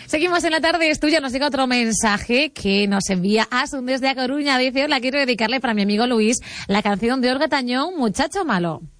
Seguimos en la tarde, es tuya. Nos llega otro mensaje que nos envía Asun desde A Coruña. Dice: hola, quiero dedicarle para mi amigo Luis la canción de Olga Tañón, Muchacho Malo.